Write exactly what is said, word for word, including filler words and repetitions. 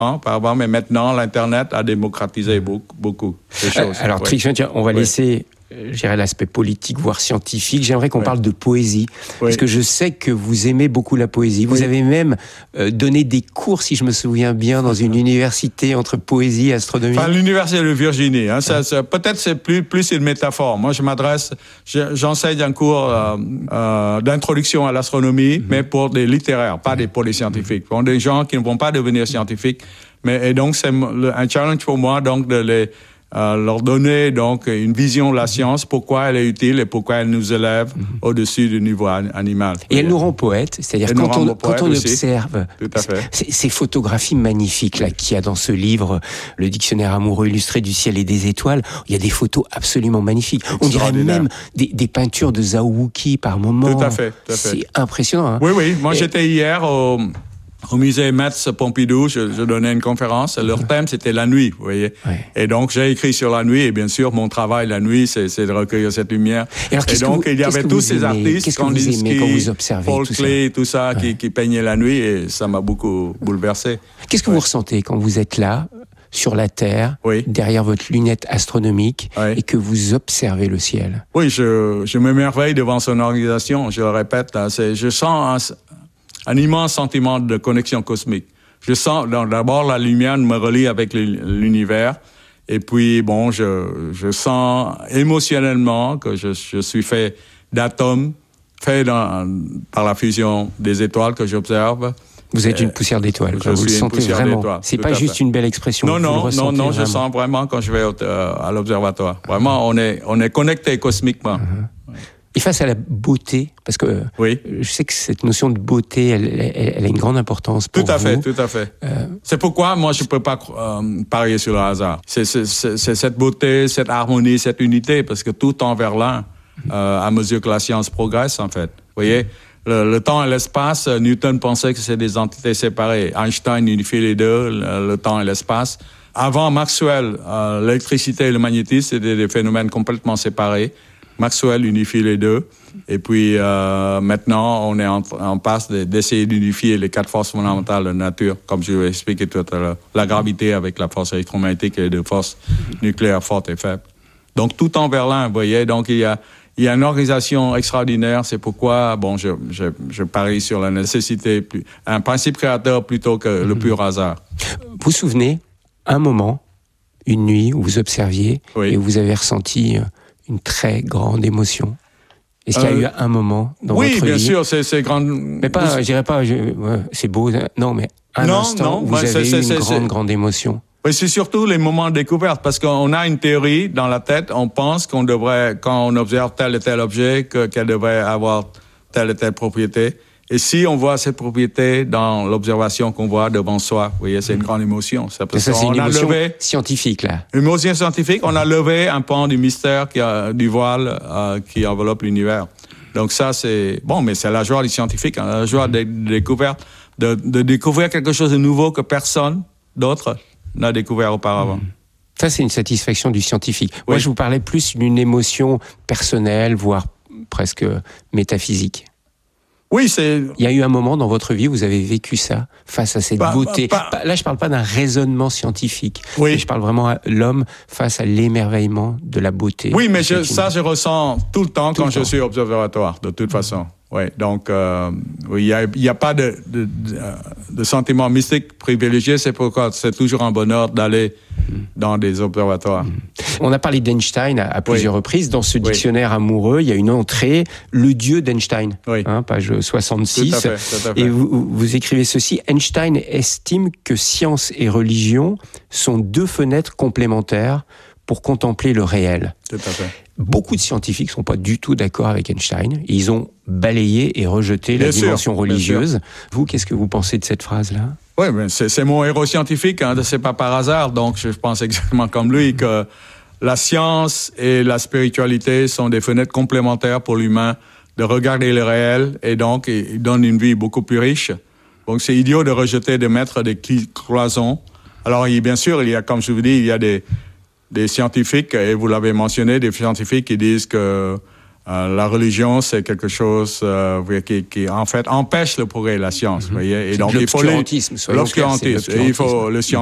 hein, par avant, mais maintenant, l'Internet a démocratisé beaucoup, beaucoup de choses. Alors, oui. Tristan, tiens, on va oui. laisser... je dirais l'aspect politique, voire scientifique. J'aimerais qu'on oui. parle de poésie. Oui. Parce que je sais que vous aimez beaucoup la poésie. Vous oui. avez même euh, donné des cours, si je me souviens bien, dans une université entre poésie et astronomie. Enfin, l'université de Virginie. Hein, ça, ça, peut-être c'est plus, plus une métaphore. Moi, je m'adresse, je, j'enseigne un cours euh, euh, d'introduction à l'astronomie, mm-hmm. mais pour des littéraires, pas des, pour les scientifiques. Pour des gens qui ne vont pas devenir scientifiques. Mais, et donc, c'est un challenge pour moi donc, de les... Euh, leur donner donc une vision de la science, pourquoi elle est utile et pourquoi elle nous élève mm-hmm. au-dessus du niveau animal. Et elle nous rend poètes, c'est-à-dire quand on, quand on observe ces, ces photographies magnifiques là qu'il y a dans ce livre, le dictionnaire amoureux illustré du ciel et des étoiles, il y a des photos absolument magnifiques. On dirait même des, des peintures de Zhao Wuqi par moment. Tout à fait, tout à fait. C'est impressionnant. Hein. Oui, oui. Moi, et... j'étais hier au... Au musée Metz-Pompidou, je, je donnais une conférence. Leur thème, c'était la nuit, vous voyez. Ouais. Et donc, j'ai écrit sur la nuit. Et bien sûr, mon travail la nuit, c'est, c'est de recueillir cette lumière. Et, alors, et donc, vous, il y avait tous ces aimez, artistes, Kandinsky, Paul tout Klee, ça, tout ça ouais. qui, qui peignaient la nuit. Et ça m'a beaucoup bouleversé. Qu'est-ce que ouais. vous ressentez quand vous êtes là, sur la Terre, oui. derrière votre lunette astronomique, oui. et que vous observez le ciel? Oui, je, je m'émerveille devant son organisation. Je le répète, là, c'est, je sens... Un, un immense sentiment de connexion cosmique. Je sens, d'abord, la lumière me relie avec l'univers, et puis, bon, je, je sens émotionnellement que je, je suis fait d'atomes, fait dans, par la fusion des étoiles que j'observe. Vous êtes une poussière d'étoiles, quoi. Vous le sentez vraiment. C'est pas juste une belle expression. Non, non, non, non, vraiment. Je sens vraiment quand je vais au, euh, à l'observatoire. Vraiment, on est, on est connecté cosmiquement. Uh-huh. Et face à la beauté, parce que oui. je sais que cette notion de beauté, elle, elle, elle a une grande importance pour vous. Tout à fait, tout à fait. Euh... C'est pourquoi moi je peux pas euh, parier sur le hasard. C'est, c'est, c'est, c'est cette beauté, cette harmonie, cette unité, parce que tout tend vers l'un, euh, à mesure que la science progresse, en fait. Vous voyez, le, le temps et l'espace, Newton pensait que c'est des entités séparées. Einstein unifie les deux, le, le temps et l'espace. Avant Maxwell, euh, l'électricité et le magnétisme, c'était des phénomènes complètement séparés. Maxwell unifie les deux. Et puis, euh, maintenant, on est en, en passe de, d'essayer d'unifier les quatre forces fondamentales de la nature, comme je l'ai expliqué tout à l'heure. La gravité avec la force électromagnétique et les deux forces nucléaires fortes et faibles. Donc, tout en vers l'un, vous voyez. Donc, il y a, il y a une organisation extraordinaire. C'est pourquoi, bon, je, je, je parie sur la nécessité, plus, un principe créateur plutôt que mmh. le pur hasard. Vous vous souvenez, un moment, une nuit, où vous observiez oui. et où vous avez ressenti une très grande émotion. Est-ce qu'il y a euh, eu un moment dans oui, votre vie? Oui, bien sûr, c'est, c'est grand. Mais pas, je dirais pas, je, ouais, c'est beau. Non, mais un non, instant non, où vous ouais, avez c'est, eu c'est, une c'est, grande, c'est... grande émotion. Oui, c'est surtout les moments de découverte, parce qu'on a une théorie dans la tête, on pense qu'on devrait, quand on observe tel et tel objet, que, qu'elle devrait avoir telle et telle propriété. Et si on voit cette propriété dans l'observation qu'on voit devant soi, vous voyez, c'est une grande émotion. Ça, ça c'est une émotion levé, scientifique, là. Une émotion scientifique, on a levé un pan du mystère, qui a, du voile euh, qui enveloppe l'univers. Donc ça, c'est... Bon, mais c'est la joie des scientifiques, hein, la joie de, de découverte, de, de découvrir quelque chose de nouveau que personne d'autre n'a découvert auparavant. Mmh. Ça, c'est une satisfaction du scientifique. Oui. Moi, je vous parlais plus d'une émotion personnelle, voire presque métaphysique. Oui, c'est... Il y a eu un moment dans votre vie où vous avez vécu ça, face à cette bah, beauté. Bah, bah... Là, je parle pas d'un raisonnement scientifique. Oui. Je parle vraiment à l'homme face à l'émerveillement de la beauté. Oui, mais je, ça, je ressens tout le temps tout quand le je temps. suis au observatoire, de toute façon. Oui, donc, euh, il n'y a, y a pas de, de, de, de sentiment mystique privilégié. C'est pourquoi c'est toujours un bonheur d'aller mmh. dans des observatoires. Mmh. On a parlé d'Einstein à, à plusieurs oui. reprises. Dans ce dictionnaire oui. amoureux, il y a une entrée, le dieu d'Einstein, oui. hein, page soixante-six. Tout à fait, tout à fait. Et vous, vous écrivez ceci: Einstein estime que science et religion sont deux fenêtres complémentaires pour contempler le réel. Tout à fait. Beaucoup de scientifiques ne sont pas du tout d'accord avec Einstein. Ils ont balayé et rejeté bien la sûr, dimension religieuse. Vous, qu'est-ce que vous pensez de cette phrase-là? Oui, mais c'est, c'est mon héros scientifique, hein, c'est pas par hasard. Donc, je pense exactement comme lui que la science et la spiritualité sont des fenêtres complémentaires pour l'humain de regarder le réel, et donc, ils donnent une vie beaucoup plus riche. Donc, c'est idiot de rejeter, de mettre des cloisons. Alors, il, bien sûr, il y a, comme je vous dis, il y a des... des scientifiques, et vous l'avez mentionné, des scientifiques qui disent que Euh, la religion, c'est quelque chose euh, qui, qui, en fait, empêche le progrès de la science. Mm-hmm. Voyez? Et donc, l'obscurantisme. Il faut les... L'obscurantisme. Et il faut le